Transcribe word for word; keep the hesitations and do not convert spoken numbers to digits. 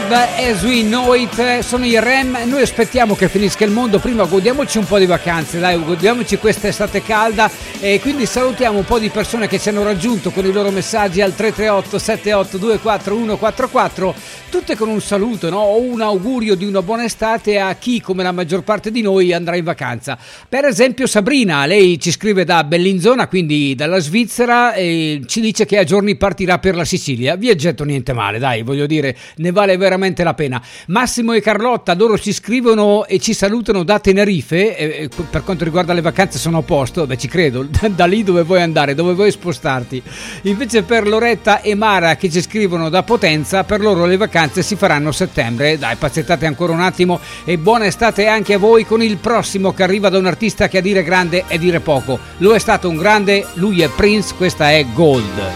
World as we know it, sono i R E M. Noi aspettiamo che finisca il mondo, prima godiamoci un po' di vacanze, dai, godiamoci quest'estate calda, e quindi salutiamo un po' di persone che ci hanno raggiunto con i loro messaggi al tre tre otto sette otto due quattro uno quattro quattro, tutte con un saluto, no? O un augurio di una buona estate a chi, come la maggior parte di noi, andrà in vacanza. Per esempio Sabrina, lei ci scrive da Bellinzona, quindi dalla Svizzera, e ci dice che a giorni partirà per la Sicilia. Viaggetto niente male, dai, voglio dire, ne vale veramente la pena. Massimo e Carlotta, loro ci scrivono e ci salutano da Tenerife, e per quanto riguarda le vacanze sono a posto, beh ci credo, da lì dove vuoi andare, dove vuoi spostarti. Invece per Loretta e Mara che ci scrivono da Potenza, per loro le vacanze si faranno a settembre. Dai, pazientate ancora un attimo e buona estate anche a voi con il prossimo che arriva da un artista che a dire grande è dire poco. Lo è stato un grande, lui è Prince, questa è Gold.